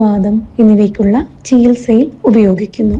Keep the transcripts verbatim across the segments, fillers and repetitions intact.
വാദം എന്നിവയ്ക്കുള്ള ചികിത്സയിൽ ഉപയോഗിക്കുന്നു.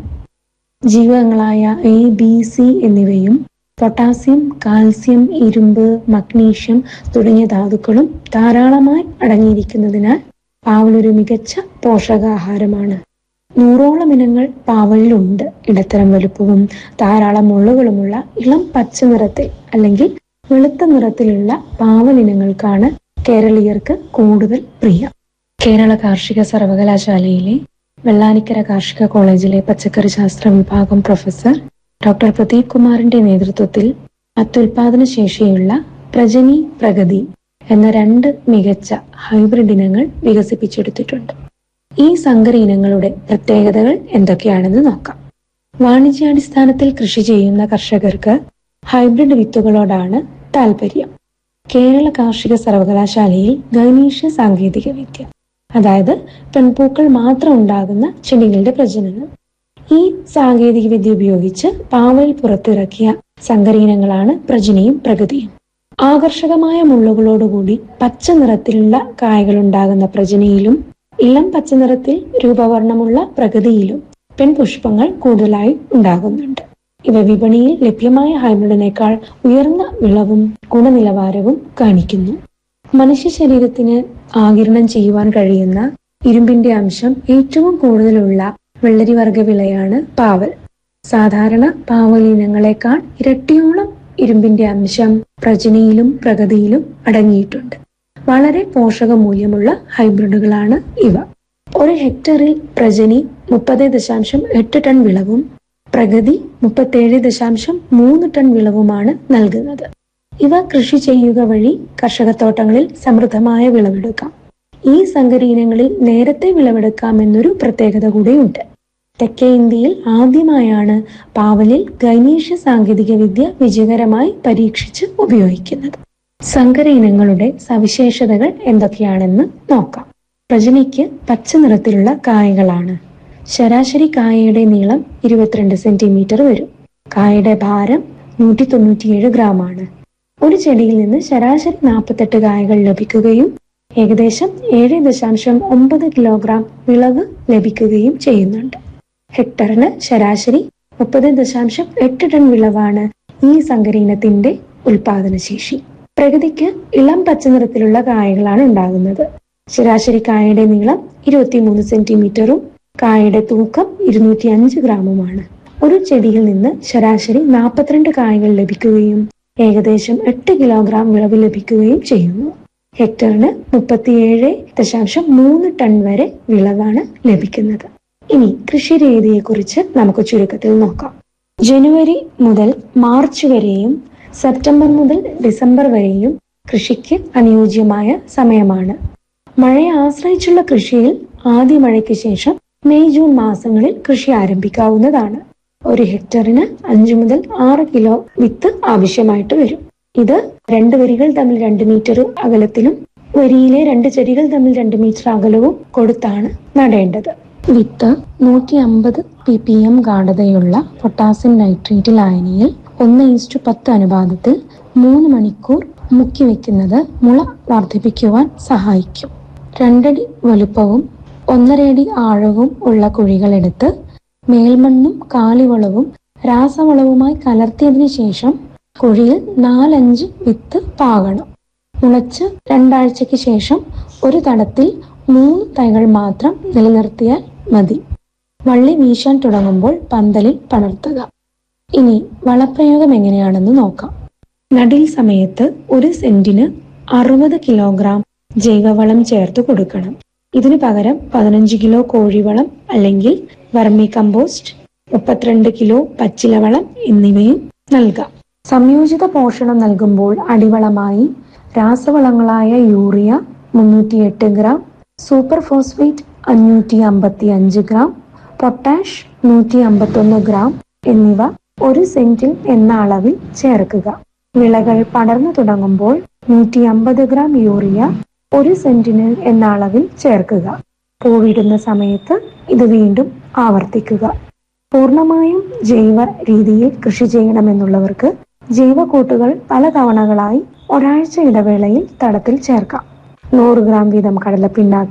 ജീവകങ്ങളായ എ, ബി, സി എന്നിവയും പൊട്ടാസ്യം, കാൽസ്യം, ഇരുമ്പ്, മഗ്നീഷ്യം തുടങ്ങിയ ധാതുക്കളും ധാരാളമായി അടങ്ങിയിരിക്കുന്നതിനാൽ പാവൽ ഒരു മികച്ച പോഷകാഹാരമാണ്. നൂറോളം ഇനങ്ങൾ പാവലിലുണ്ട്. ഇടത്തരം വലുപ്പവും ധാരാളം മുള്ളുകളുമുള്ള ഇളം പച്ച നിറത്തിൽ അല്ലെങ്കിൽ വെളുത്ത നിറത്തിലുള്ള പാവൽ ഇനങ്ങൾക്കാണ് കേരളീയർക്ക് കൂടുതൽ പ്രിയം. കേരള കാർഷിക സർവകലാശാലയിലെ വെള്ളാനിക്കര കാർഷിക കോളേജിലെ പച്ചക്കറി ശാസ്ത്ര വിഭാഗം പ്രൊഫസർ ഡോക്ടർ പ്രദീപ് കുമാറിന്റെ നേതൃത്വത്തിൽ അത്യുൽപാദന ശേഷിയുള്ള പ്രജനി, പ്രഗതി എന്ന രണ്ട് മികച്ച ഹൈബ്രിഡ് ഇനങ്ങൾ വികസിപ്പിച്ചെടുത്തിട്ടുണ്ട്. ഈ സങ്കര ഇനങ്ങളുടെ പ്രത്യേകതകൾ എന്തൊക്കെയാണെന്ന് നോക്കാം. വാണിജ്യാടിസ്ഥാനത്തിൽ കൃഷി ചെയ്യുന്ന കർഷകർക്ക് ഹൈബ്രിഡ് വിത്തുകളോടാണ് താല്പര്യം. കേരള കാർഷിക സർവകലാശാലയിൽ ഗൈനീഷ്യ സാങ്കേതിക വിദ്യ, അതായത് പെൺപൂക്കൾ മാത്രം ഉണ്ടാകുന്ന ചെടികളുടെ പ്രജനനം, ഈ സാങ്കേതിക വിദ്യ ഉപയോഗിച്ച് പാവലിൽ പുറത്തിറക്കിയ സങ്കര ഇനങ്ങളാണ് പ്രജനിയും പ്രഗതിയും. ആകർഷകമായ മുള്ളുകളോടുകൂടി പച്ച നിറത്തിലുള്ള കായകൾ ഉണ്ടാകുന്ന പ്രജനിയിലും ഇളം പച്ചനിറത്തിൽ രൂപവർണ്ണമുള്ള പ്രഗതിയിലും പെൺപുഷ്പങ്ങൾ കൂടുതലായി ഉണ്ടാകുന്നുണ്ട്. ഇവ വിപണിയിൽ ലഭ്യമായ ഹൈബ്രിഡിനേക്കാൾ ഉയർന്ന വിളവും ഗുണനിലവാരവും കാണിക്കുന്നു. മനുഷ്യ ശരീരത്തിന് ആഗിരണം ചെയ്യുവാൻ കഴിയുന്ന ഇരുമ്പിന്റെ അംശം ഏറ്റവും കൂടുതലുള്ള വെള്ളരിവർഗ വിളയാണ് പാവൽ. സാധാരണ പാവൽ ഇനങ്ങളെക്കാൾ ഇരട്ടിയോളം ഇരുമ്പിന്റെ അംശം പ്രജനിയിലും പ്രഗതിയിലും അടങ്ങിയിട്ടുണ്ട്. വളരെ പോഷകമൂല്യമുള്ള ഹൈബ്രിഡുകളാണ് ഇവ. ഒരു ഹെക്ടറിൽ പ്രജനി മുപ്പത് ദശാംശം എട്ട് ടൺ വിളവും പ്രഗതി മുപ്പത്തേഴ് ദശാംശം മൂന്ന് ടൺ വിളവുമാണ് നൽകുന്നത്. ഇവ കൃഷി ചെയ്യുക വഴി കർഷകത്തോട്ടങ്ങളിൽ സമൃദ്ധമായ വിളവെടുക്കാം. ഈ സങ്കര ഇനങ്ങളിൽ നേരത്തെ വിളവെടുക്കാമെന്നൊരു പ്രത്യേകത കൂടിയുണ്ട്. തെക്കേ ഇന്ത്യയിൽ ആദ്യമായാണ് പാവലിൽ ഗൈനീഷ്യ സാങ്കേതിക വിദ്യ വിജയകരമായി പരീക്ഷിച്ച് ഉപയോഗിക്കുന്നത്. സങ്കര ഇനങ്ങളുടെ സവിശേഷതകൾ എന്തൊക്കെയാണെന്ന് നോക്കാം. പ്രജനിക്ക് പച്ച നിറത്തിലുള്ള കായകളാണ്. ശരാശരി കായയുടെ നീളം ഇരുപത്തിരണ്ട് സെന്റിമീറ്റർ വരും. കായയുടെ ഭാരം നൂറ്റി തൊണ്ണൂറ്റിയേഴ് ഗ്രാം ആണ്. ഒരു ചെടിയിൽ നിന്ന് ശരാശരി നാൽപ്പത്തെട്ട് കായകൾ ലഭിക്കുകയും ഏകദേശം ഏഴ് ദശാംശം ഒമ്പത് കിലോഗ്രാം വിളവ് ലഭിക്കുകയും ചെയ്യുന്നുണ്ട്. ഹെക്ടറിന് ശരാശരി മുപ്പത് ദശാംശം എട്ട് ടൺ വിളവാണ് ഈ സങ്കര ഇനത്തിന്റെ ഉൽപാദനശേഷി. പ്രഗതിക്ക് ഇളം പച്ചനിറത്തിലുള്ള കായകളാണ് ഉണ്ടാകുന്നത്. ശരാശരി കായയുടെ നീളം ഇരുപത്തിമൂന്ന് സെന്റിമീറ്ററും കായയുടെ തൂക്കം ഇരുന്നൂറ്റി അഞ്ച് ഗ്രാമുമാണ്. ഒരു ചെടിയിൽ നിന്ന് ശരാശരി നാൽപ്പത്തിരണ്ട് കായകൾ ലഭിക്കുകയും ഏകദേശം എട്ട് കിലോഗ്രാം വിളവ് ലഭിക്കുകയും ചെയ്യുന്നു. ഹെക്ടറിന് മുപ്പത്തിയേഴ് ദശാംശം മൂന്ന് ടൺ വരെ വിളവാണ് ലഭിക്കുന്നത്. ഇനി കൃഷി രീതിയെ കുറിച്ച് നമുക്ക് ചുരുക്കത്തിൽ നോക്കാം. ജനുവരി മുതൽ മാർച്ച് വരെയും സെപ്റ്റംബർ മുതൽ ഡിസംബർ വരെയും കൃഷിക്ക് അനുയോജ്യമായ സമയമാണ്. മഴയെ ആശ്രയിച്ചുള്ള കൃഷിയിൽ ആദ്യ മഴയ്ക്ക് ശേഷം മെയ് ജൂൺ മാസങ്ങളിൽ കൃഷി ആരംഭിക്കാവുന്നതാണ്. ഒരു ഹെക്ടറിന് അഞ്ചു മുതൽ ആറ് കിലോ വിത്ത് ആവശ്യമായിട്ട് വരും. ഇത് രണ്ട് വരികൾ തമ്മിൽ രണ്ട് മീറ്റർ അകലത്തിലും വരിയിലെ രണ്ട് ചെടികൾ തമ്മിൽ രണ്ട് മീറ്റർ അകലവും കൊടുത്താണ് നടേണ്ടത്. വിത്ത് നൂറ്റി അമ്പത് P P M ഗാഢതയുള്ള potassium nitrate ലായനിയിൽ ഒന്ന് ഈസ്റ്റു പത്ത് അനുപാതത്തിൽ മൂന്ന് മണിക്കൂർ മുക്കി വെക്കുന്നത് മുള വർദ്ധിപ്പിക്കുവാൻ സഹായിക്കും. രണ്ടടി വലുപ്പവും ഒന്നരയടി ആഴവും ഉള്ള കുഴികളെടുത്ത് മേൽമണ്ണും കാലിവളവും രാസവളവുമായി കലർത്തിയതിനു ശേഷം കുഴിയിൽ നാലഞ്ച് വിത്ത് പാകണം. മുളച്ച് രണ്ടാഴ്ചയ്ക്ക് ശേഷം ഒരു തടത്തിൽ മൂന്ന് തൈകൾ മാത്രം നിലനിർത്തിയാൽ മതി. വള്ളി വീശാൻ തുടങ്ങുമ്പോൾ പന്തലിൽ പടർത്തുക. ഇനി വളപ്രയോഗം എങ്ങനെയാണെന്ന് നോക്കാം. നടീൽ സമയത്ത് ഒരു സെന്റിന് അറുപത് കിലോഗ്രാം ജൈവവളം ചേർത്ത് കൊടുക്കണം. ഇതിനു പകരം പതിനഞ്ച് കിലോ കോഴിവളം അല്ലെങ്കിൽ വെർമി കമ്പോസ്റ്റ്, മുപ്പത്തിരണ്ട് കിലോ പച്ചിലവളം എന്നിവയും നൽകാം. സംയോജിത പോഷണം നൽകുമ്പോൾ അടിവളമായി രാസവളങ്ങളായ യൂറിയ മുന്നൂറ്റി എട്ട് ഗ്രാം, സൂപ്പർ ഫോസ്ഫേറ്റ് അഞ്ഞൂറ്റി അമ്പത്തി അഞ്ച് ഗ്രാം, പൊട്ടാഷ് നൂറ്റി അമ്പത്തൊന്ന് ഗ്രാം എന്നിവ ഒരു സെന്റിൽ എന്ന അളവിൽ ചേർക്കുക. വിളകൾ പടർന്നു തുടങ്ങുമ്പോൾ നൂറ്റി അമ്പത് ഗ്രാം യൂറിയ ഒരു സെന്റിന് എന്ന അളവിൽ ചേർക്കുക. പൂവിടുന്ന സമയത്ത് ഇത് വീണ്ടും ആവർത്തിക്കുക. പൂർണ്ണമായും ജൈവ രീതിയിൽ കൃഷി ചെയ്യണമെന്നുള്ളവർക്ക് ജൈവക്കൂട്ടുകൾ പല തവണകളായി ഒരാഴ്ച ഇടവേളയിൽ തടത്തിൽ ചേർക്കാം. നൂറ് ഗ്രാം വീതം കടലപ്പിണ്ണാക്ക്,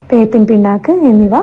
വേപ്പിൻ പിണ്ണാക്ക് എന്നിവ